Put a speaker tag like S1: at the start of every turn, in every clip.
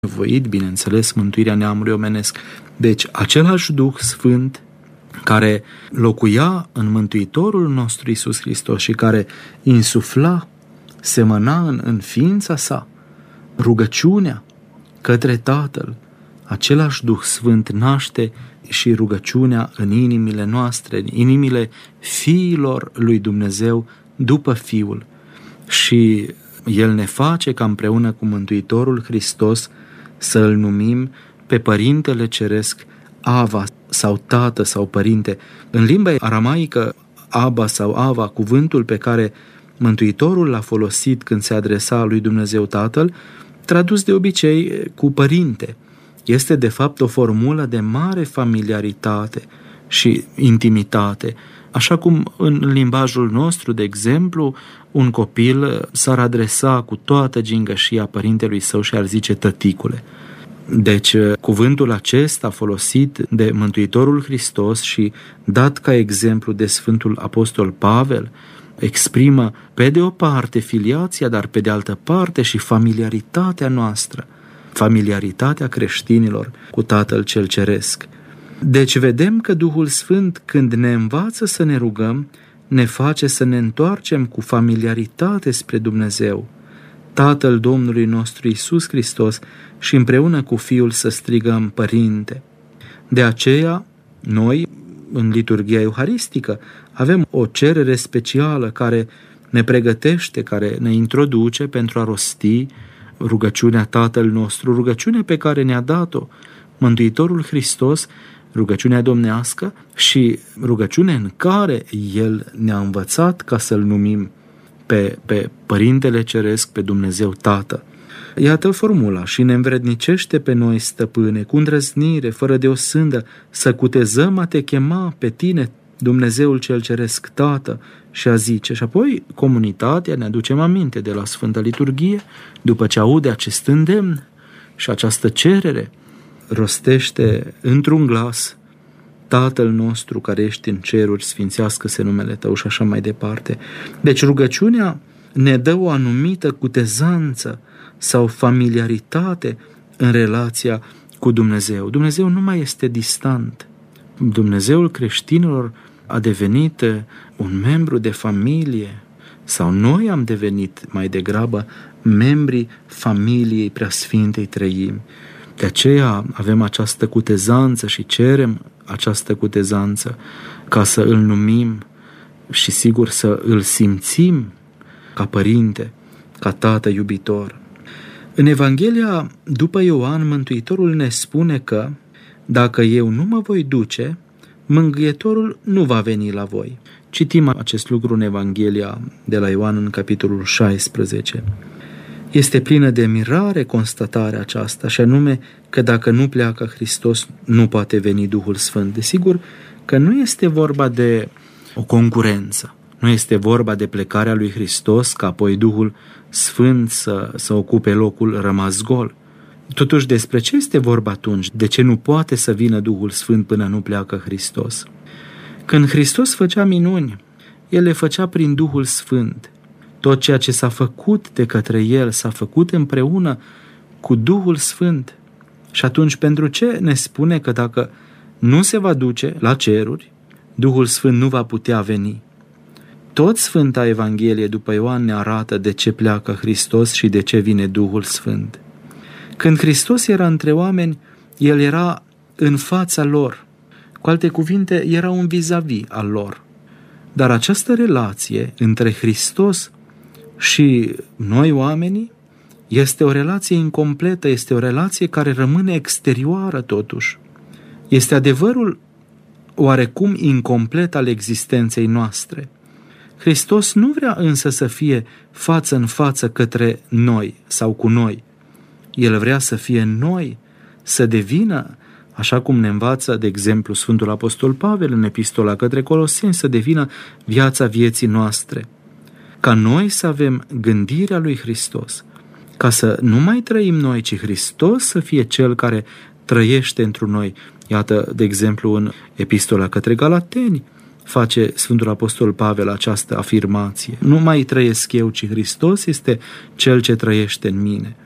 S1: voit, bineînțeles, mântuirea neamului omenesc. Deci, același Duh Sfânt care locuia în Mântuitorul nostru Iisus Hristos și care insufla, semăna în ființa sa rugăciunea către Tatăl, același Duh Sfânt naște și rugăciunea în inimile noastre, în inimile fiilor lui Dumnezeu după Fiul. Și El ne face ca împreună cu Mântuitorul Hristos să îl numim pe Părintele Ceresc Ava sau Tată sau Părinte. În limba aramaică, Abba sau Ava, cuvântul pe care Mântuitorul l-a folosit când se adresa lui Dumnezeu Tatăl, tradus de obicei cu Părinte, este de fapt o formulă de mare familiaritate și intimitate. Așa cum în limbajul nostru, de exemplu, un copil s-ar adresa cu toată gingășia părintelui său și ar zice tăticule. Deci, cuvântul acesta folosit de Mântuitorul Hristos și dat ca exemplu de Sfântul Apostol Pavel, exprimă pe de o parte filiația, dar pe de altă parte și familiaritatea noastră, familiaritatea creștinilor cu Tatăl cel Ceresc. Deci vedem că Duhul Sfânt, când ne învață să ne rugăm, ne face să ne întoarcem cu familiaritate spre Dumnezeu, Tatăl Domnului nostru Iisus Hristos, și împreună cu Fiul să strigăm Părinte. De aceea, noi, în liturghia euharistică, avem o cerere specială care ne pregătește, care ne introduce pentru a rosti rugăciunea Tatăl nostru, rugăciunea pe care ne-a dat-o Mântuitorul Hristos, rugăciunea domnească și rugăciunea în care El ne-a învățat ca să-L numim pe Părintele Ceresc, pe Dumnezeu Tată. Iată formula: și ne învrednicește pe noi, Stăpâne, cu îndrăznire, fără de o sândă, să cutezăm a te chema pe tine, Dumnezeul cel Ceresc Tată, și a zice. Și apoi comunitatea, ne aducem aminte de la Sfânta Liturghie, după ce aude acest îndemn și această cerere, rostește într-un glas: Tatăl nostru care ești în ceruri, sfințească-se numele Tău, și așa mai departe. Deci rugăciunea ne dă o anumită cutezanță sau familiaritate în relația cu Dumnezeu. Dumnezeu nu mai este distant. Dumnezeul creștinilor a devenit un membru de familie, sau noi am devenit mai degrabă membrii familiei Preasfintei Treimi. De aceea avem această cutezanță și cerem această cutezanță ca să îl numim și sigur să îl simțim ca Părinte, ca Tată iubitor. În Evanghelia după Ioan, Mântuitorul ne spune că dacă eu nu mă voi duce, Mângâietorul nu va veni la voi. Citim acest lucru în Evanghelia de la Ioan în capitolul 16. Este plină de mirare constatarea aceasta, și anume că dacă nu pleacă Hristos, nu poate veni Duhul Sfânt. Desigur că nu este vorba de o concurență, nu este vorba de plecarea lui Hristos ca apoi Duhul Sfânt să ocupe locul rămas gol. Totuși, despre ce este vorba atunci? De ce nu poate să vină Duhul Sfânt până nu pleacă Hristos? Când Hristos făcea minuni, El le făcea prin Duhul Sfânt. Tot ceea ce s-a făcut de către El s-a făcut împreună cu Duhul Sfânt. Și atunci, pentru ce ne spune că dacă nu se va duce la ceruri, Duhul Sfânt nu va putea veni? Tot Sfânta Evanghelie după Ioan ne arată de ce pleacă Hristos și de ce vine Duhul Sfânt. Când Hristos era între oameni, El era în fața lor. Cu alte cuvinte, era un vis-a-vis al lor. Dar această relație între Hristos și noi oamenii este o relație incompletă, este o relație care rămâne exterioară totuși. Este adevărul oarecum incomplet al existenței noastre. Hristos nu vrea însă să fie față în față către noi sau cu noi. El vrea să fie noi, să devină, așa cum ne învață, de exemplu, Sfântul Apostol Pavel în Epistola către Coloseni, să devină viața vieții noastre. Ca noi să avem gândirea lui Hristos, ca să nu mai trăim noi, ci Hristos să fie Cel care trăiește întru noi. Iată, de exemplu, în Epistola către Galateni face Sfântul Apostol Pavel această afirmație: nu mai trăiesc eu, ci Hristos este Cel ce trăiește în mine.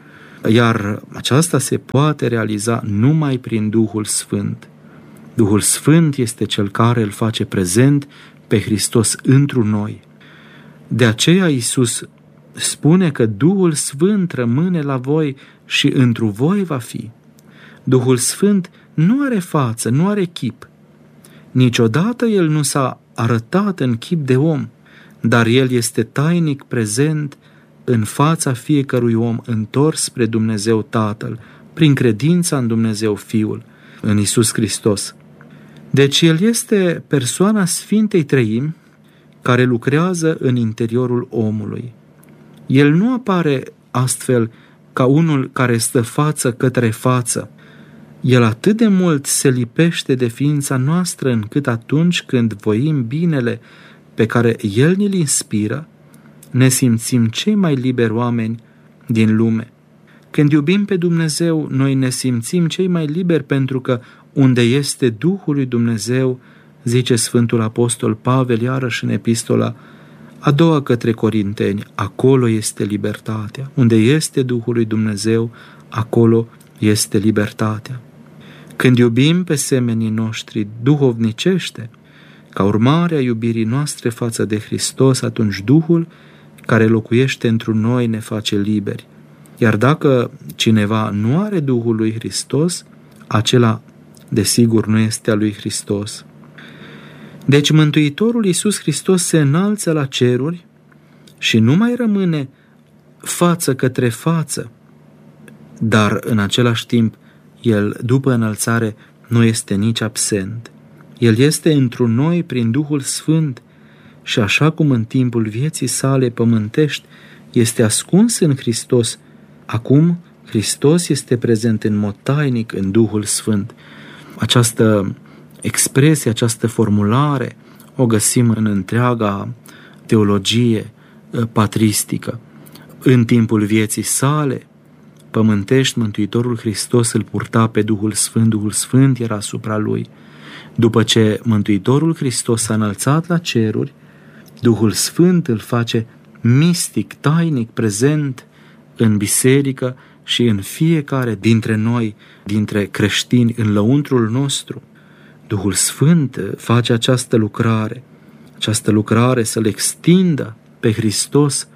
S1: Iar aceasta se poate realiza numai prin Duhul Sfânt. Duhul Sfânt este Cel care îl face prezent pe Hristos întru noi. De aceea Iisus spune că Duhul Sfânt rămâne la voi și întru voi va fi. Duhul Sfânt nu are față, nu are chip. Niciodată El nu s-a arătat în chip de om, dar El este tainic prezent în fața fiecărui om întors spre Dumnezeu Tatăl, prin credința în Dumnezeu Fiul, în Iisus Hristos. Deci El este persoana Sfintei Treimi care lucrează în interiorul omului. El nu apare astfel ca unul care stă față către față. El atât de mult se lipește de ființa noastră încât atunci când voim binele pe care El ni-l inspiră, ne simțim cei mai liberi oameni din lume. Când iubim pe Dumnezeu, noi ne simțim cei mai liberi pentru că unde este Duhul lui Dumnezeu, zice Sfântul Apostol Pavel iarăși în epistola a doua către Corinteni, acolo este libertatea. Unde este Duhul lui Dumnezeu, acolo este libertatea. Când iubim pe semenii noștri duhovnicește, ca urmare a iubirii noastre față de Hristos, atunci Duhul care locuiește întru noi ne face liberi. Iar dacă cineva nu are Duhul lui Hristos, acela desigur nu este al lui Hristos. Deci Mântuitorul Iisus Hristos se înalță la ceruri și nu mai rămâne față către față, dar în același timp El, după înălțare, nu este nici absent. El este întru noi prin Duhul Sfânt și așa cum în timpul vieții sale pământești este ascuns în Hristos, acum Hristos este prezent în mod tainic în Duhul Sfânt. Această expresie, această formulare o găsim în întreaga teologie patristică. În timpul vieții sale pământești, Mântuitorul Hristos îl purta pe Duhul Sfânt, Duhul Sfânt era asupra lui. După ce Mântuitorul Hristos s-a înălțat la ceruri, Duhul Sfânt îl face mistic, tainic, prezent în biserică și în fiecare dintre noi, dintre creștini, în lăuntrul nostru. Duhul Sfânt face această lucrare să-L extindă pe Hristos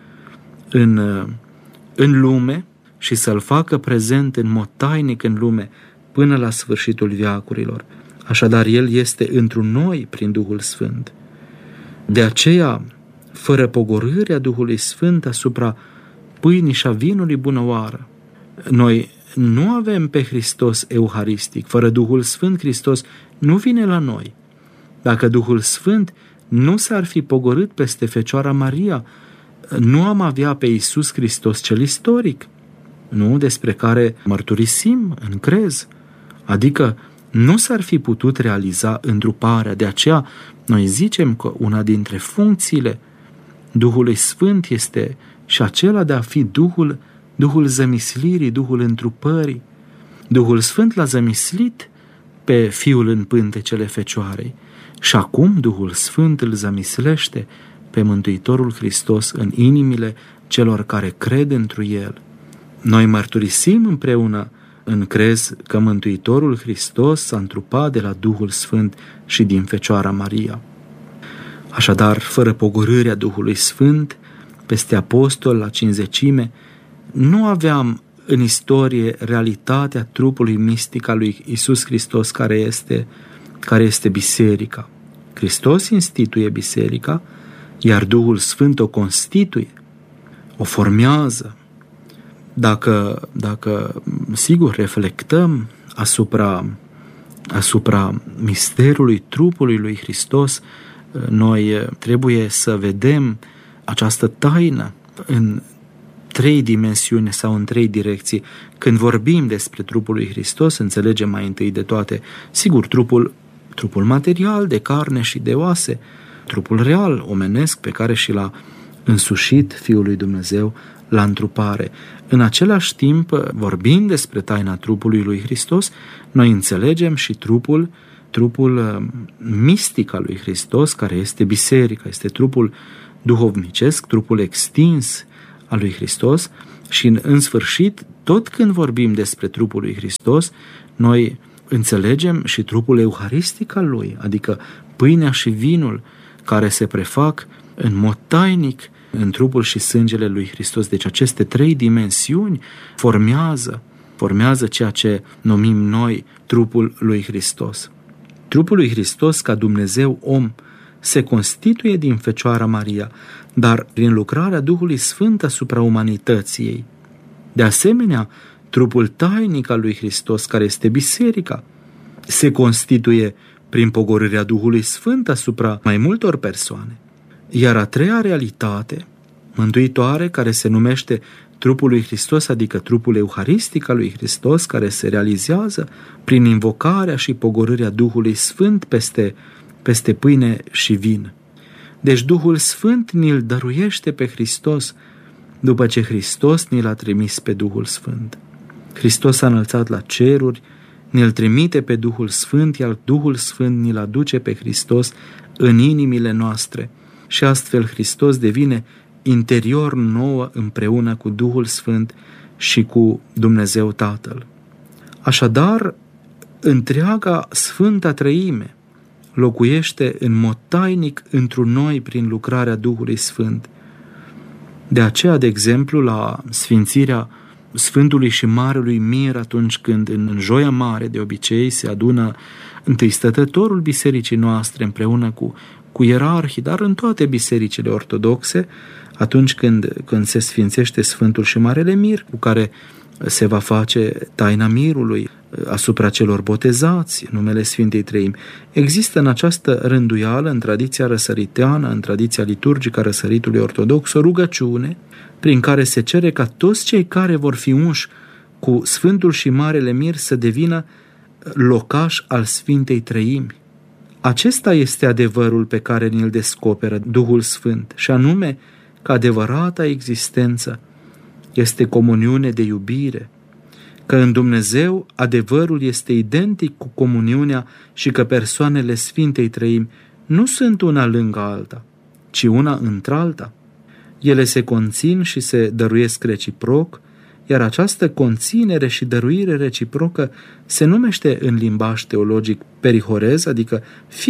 S1: în lume și să-L facă prezent în mod tainic în lume până la sfârșitul veacurilor. Așadar, El este întru noi prin Duhul Sfânt. De aceea, fără pogorârea Duhului Sfânt asupra pâinii și a vinului bunăoară, noi nu avem pe Hristos euharistic. Fără Duhul Sfânt, Hristos nu vine la noi. Dacă Duhul Sfânt nu s-ar fi pogorât peste Fecioara Maria, nu am avea pe Iisus Hristos cel istoric, nu despre care mărturisim în crez, adică nu s-ar fi putut realiza întruparea. De aceea noi zicem că una dintre funcțiile Duhului Sfânt este și acela de a fi Duhul zămislirii, Duhul întrupării. Duhul Sfânt l-a zămislit pe Fiul în pântecele Fecioarei și acum Duhul Sfânt îl zămislește pe Mântuitorul Hristos în inimile celor care cred întru El. Noi mărturisim împreună în crez că Mântuitorul Hristos s-a întrupat de la Duhul Sfânt și din Fecioara Maria. Așadar, fără pogorârea Duhului Sfânt peste apostol la Cincizecime, nu aveam în istorie realitatea trupului mistic al lui Iisus Hristos care este biserica. Hristos instituie biserica, iar Duhul Sfânt o constituie, o formează. Dacă sigur, reflectăm asupra misterului trupului lui Hristos, noi trebuie să vedem această taină în trei dimensiuni sau în trei direcții. Când vorbim despre trupul lui Hristos, înțelegem mai întâi de toate, sigur, trupul material, de carne și de oase, trupul real, omenesc, pe care și l-a însușit Fiul lui Dumnezeu la întrupare. În același timp, vorbind despre taina trupului lui Hristos, noi înțelegem și trupul mistic al lui Hristos, care este biserica, este trupul duhovnicesc, trupul extins al lui Hristos, Și în sfârșit, tot când vorbim despre trupul lui Hristos, noi înțelegem și trupul euharistic al lui, adică pâinea și vinul care se prefac în mod tainic în trupul și sângele lui Hristos. Deci aceste trei dimensiuni formează ceea ce numim noi trupul lui Hristos. Trupul lui Hristos ca Dumnezeu om se constituie din Fecioara Maria, dar prin lucrarea Duhului Sfânt asupra umanității ei. De asemenea, trupul tainic al lui Hristos, care este biserica, se constituie prin pogorârea Duhului Sfânt asupra mai multor persoane. Iar a treia realitate mântuitoare, care se numește trupul lui Hristos, adică trupul euharistic al lui Hristos, care se realizează prin invocarea și pogorârea Duhului Sfânt peste pâine și vin. Deci Duhul Sfânt ni-l dăruiește pe Hristos după ce Hristos ni l-a trimis pe Duhul Sfânt. Hristos s-a înălțat la ceruri, ni-l trimite pe Duhul Sfânt, iar Duhul Sfânt ni-l aduce pe Hristos în inimile noastre și astfel Hristos devine interior nouă împreună cu Duhul Sfânt și cu Dumnezeu Tatăl. Așadar, întreaga Sfânta Treime locuiește în mod tainic întru noi prin lucrarea Duhului Sfânt. De aceea, de exemplu, la sfințirea Sfântului și Marelui Mir, atunci când în Joia Mare de obicei se adună întâi stătătorul bisericii noastre împreună cu ierarhii, dar în toate bisericile ortodoxe, atunci când se sfințește Sfântul și Marele Mir, cu care se va face taina mirului asupra celor botezați în numele Sfintei Treimi. Există în această rânduială, în tradiția răsăriteană, în tradiția liturgică a răsăritului ortodox, o rugăciune prin care se cere ca toți cei care vor fi unși cu Sfântul și Marele Mir să devină locași al Sfintei Treimi. Acesta este adevărul pe care ni-l descoperă Duhul Sfânt, și anume că adevărata existență este comuniune de iubire, că în Dumnezeu adevărul este identic cu comuniunea și că persoanele Sfintei Treimi nu sunt una lângă alta, ci una într-alta. Ele se conțin și se dăruiesc reciproc, iar această conținere și dăruire reciprocă se numește în limbaj teologic perihorez, adică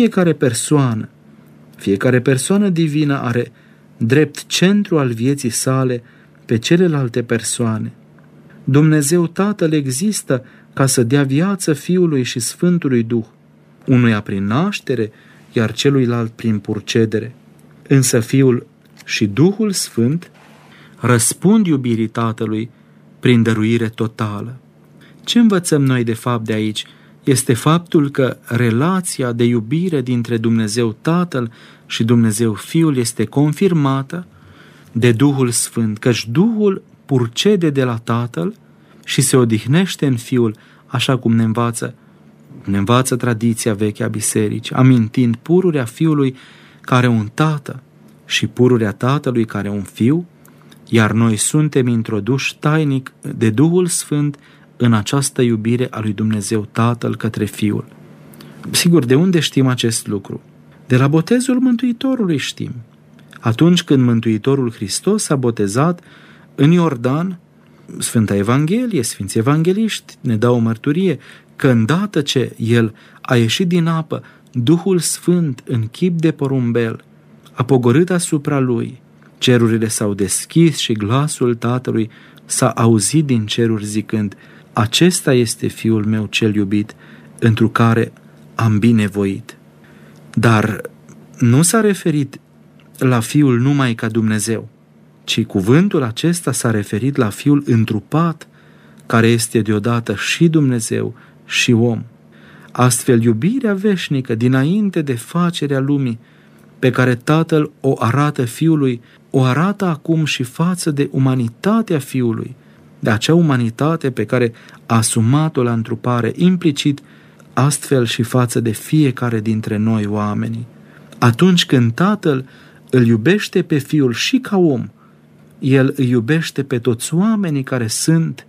S1: fiecare persoană divină are drept centru al vieții sale pe celelalte persoane. Dumnezeu Tatăl există ca să dea viață Fiului și Sfântului Duh, unuia prin naștere, iar celuilalt prin purcedere. Însă Fiul și Duhul Sfânt răspund iubirii Tatălui prin dăruire totală. Ce învățăm noi de fapt de aici? Este faptul că relația de iubire dintre Dumnezeu Tatăl și Dumnezeu Fiul este confirmată de Duhul Sfânt, căci Duhul purcede de la Tatăl și se odihnește în Fiul, așa cum ne învață tradiția veche a bisericii, amintind pururea Fiului care are un Tată și pururea Tatălui care are un Fiu, iar noi suntem introduși tainic de Duhul Sfânt în această iubire a lui Dumnezeu Tatăl către Fiul. Sigur, de unde știm acest lucru? De la botezul Mântuitorului știm. Atunci când Mântuitorul Hristos s-a botezat în Iordan, Sfânta Evanghelie, Sfinții Evangeliști ne dau o mărturie că îndată ce El a ieșit din apă, Duhul Sfânt în chip de porumbel a pogorât asupra Lui, cerurile s-au deschis și glasul Tatălui s-a auzit din ceruri zicând: acesta este Fiul meu cel iubit, întru care am binevoit. Dar nu s-a referit la Fiul numai ca Dumnezeu, ci cuvântul acesta s-a referit la Fiul întrupat, care este deodată și Dumnezeu și om. Astfel, iubirea veșnică dinainte de facerea lumii, pe care Tatăl o arată Fiului, o arată acum și față de umanitatea Fiului, de acea umanitate pe care a asumat-o la întrupare, implicit astfel și față de fiecare dintre noi oamenii. Atunci când Tatăl îl iubește pe Fiul și ca om, El îi iubește pe toți oamenii care sunt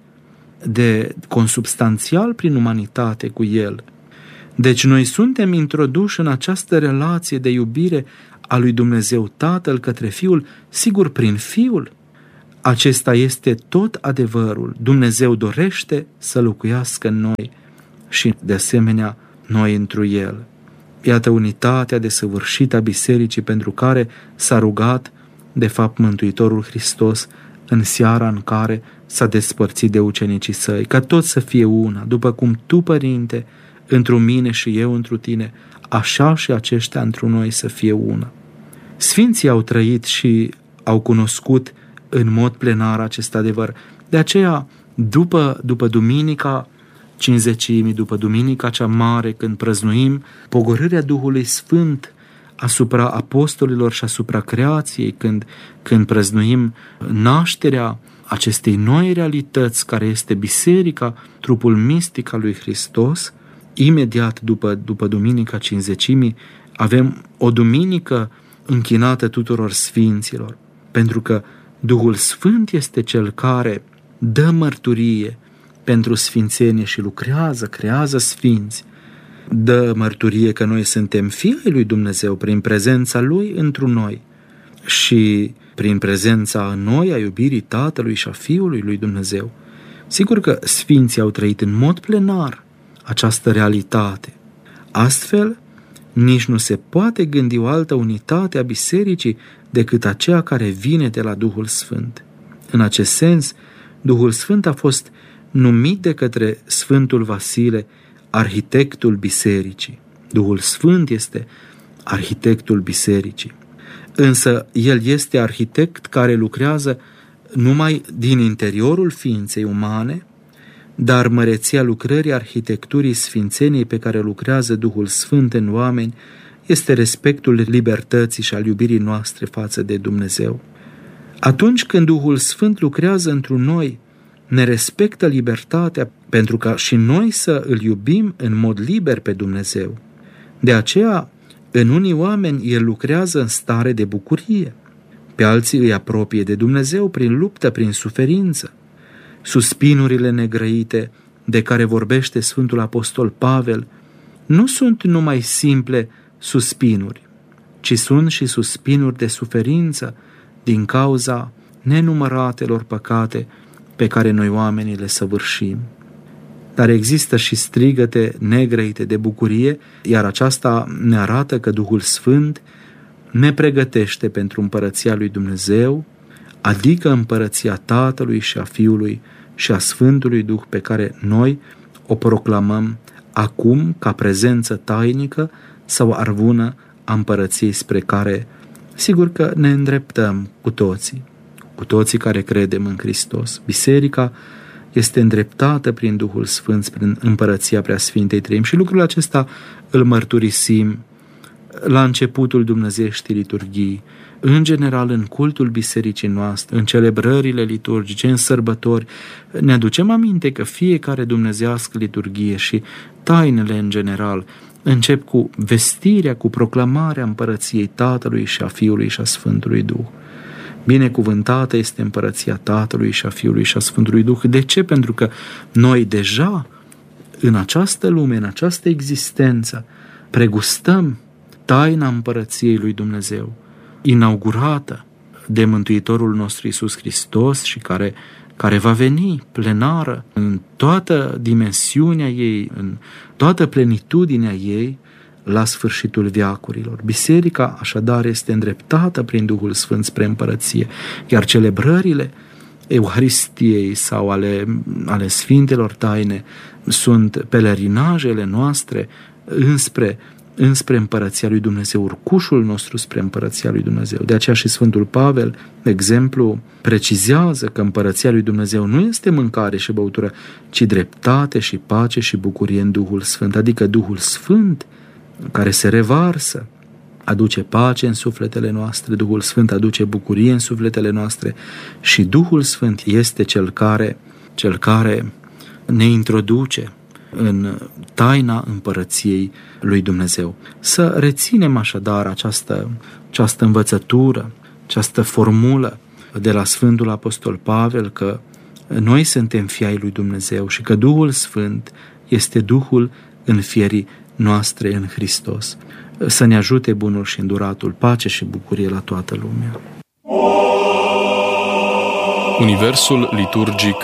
S1: de consubstanțial prin umanitate cu El. Deci noi suntem introduși în această relație de iubire a lui Dumnezeu Tatăl către Fiul, sigur prin Fiul, Acesta este tot adevărul. Dumnezeu dorește să locuiască în noi și, de asemenea, noi întru El. Iată unitatea desăvârșită a bisericii pentru care s-a rugat, de fapt, Mântuitorul Hristos în seara în care s-a despărțit de ucenicii săi, ca toți să fie una, după cum Tu, Părinte, întru mine și eu întru Tine, așa și aceștia întru noi să fie una. Sfinții au trăit și au cunoscut în mod plenar acest adevăr. De aceea, după Duminica Cincizecimii, după Duminica cea mare, când prăznuim pogorârea Duhului Sfânt asupra apostolilor și asupra creației, când prăznuim nașterea acestei noi realități care este biserica, trupul mistic al lui Hristos, imediat după Duminica Cincizecimii avem o duminică închinată tuturor sfinților, pentru că Duhul Sfânt este Cel care dă mărturie pentru sfințenie și creează sfinți. Dă mărturie că noi suntem fii ai lui Dumnezeu prin prezența Lui întru noi și prin prezența în noi a iubirii Tatălui și a Fiului lui Dumnezeu. Sigur că sfinții au trăit în mod plenar această realitate. Astfel, nici nu se poate gândi o altă unitate a bisericii decât aceea care vine de la Duhul Sfânt. În acest sens, Duhul Sfânt a fost numit de către Sfântul Vasile arhitectul bisericii. Duhul Sfânt este arhitectul bisericii. Însă el este arhitect care lucrează numai din interiorul ființei umane, dar măreția lucrării arhitecturii sfințeniei pe care lucrează Duhul Sfânt în oameni este respectul libertății și al iubirii noastre față de Dumnezeu. Atunci când Duhul Sfânt lucrează întru noi, ne respectă libertatea pentru ca și noi să îl iubim în mod liber pe Dumnezeu. De aceea, în unii oameni el lucrează în stare de bucurie, pe alții îi apropie de Dumnezeu prin luptă, prin suferință. Suspinurile negrăite de care vorbește Sfântul Apostol Pavel nu sunt numai simple suspinuri, ci sunt și suspinuri de suferință din cauza nenumăratelor păcate pe care noi oamenii le săvârșim. Dar există și strigăte negrăite de bucurie, iar aceasta ne arată că Duhul Sfânt ne pregătește pentru împărăția lui Dumnezeu, adică împărăția Tatălui și a Fiului și a Sfântului Duh pe care noi o proclamăm acum ca prezență tainică sau arvună a împărăției spre care, sigur că ne îndreptăm cu toții care credem în Hristos. Biserica este îndreptată prin Duhul Sfânt, prin împărăția Preasfintei Treimi și lucrul acesta îl mărturisim la începutul dumnezeieștii liturghii, în general în cultul bisericii noastre, în celebrările liturgice, în sărbători. Ne aducem aminte că fiecare dumnezeiască liturghie și tainele în general încep cu vestirea, cu proclamarea împărăției Tatălui și a Fiului și a Sfântului Duh. Binecuvântată este împărăția Tatălui și a Fiului și a Sfântului Duh. De ce? Pentru că noi deja în această lume, în această existență, pregustăm taina împărăției lui Dumnezeu, inaugurată de Mântuitorul nostru Iisus Hristos și care va veni plenară în toată dimensiunea ei, în toată plenitudinea ei, la sfârșitul veacurilor. Biserica, așadar, este îndreptată prin Duhul Sfânt spre împărăție, iar celebrările Euharistiei sau ale Sfintelor Taine sunt pelerinajele noastre înspre împărăția lui Dumnezeu, urcușul nostru spre împărăția lui Dumnezeu. De aceea și Sfântul Pavel, de exemplu, precizează că împărăția lui Dumnezeu nu este mâncare și băutură, ci dreptate și pace și bucurie în Duhul Sfânt, adică Duhul Sfânt care se revarsă, aduce pace în sufletele noastre, Duhul Sfânt aduce bucurie în sufletele noastre și Duhul Sfânt este cel care ne introduce în taina împărăției lui Dumnezeu. Să reținem așadar această învățătură, această formulă de la Sfântul Apostol Pavel că noi suntem fii ai lui Dumnezeu și că Duhul Sfânt este Duhul înfierii noastre în Hristos. Să ne ajute bunul și înduratul, pace și bucurie la toată lumea.
S2: Universul liturgic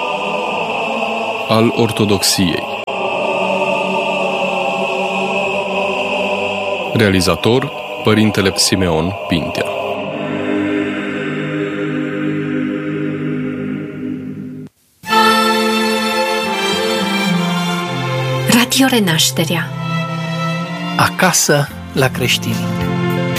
S2: al Ortodoxiei. Realizator Părintele Simeon Pintea.
S3: Radio Renașterea.
S4: Acasă la creștini.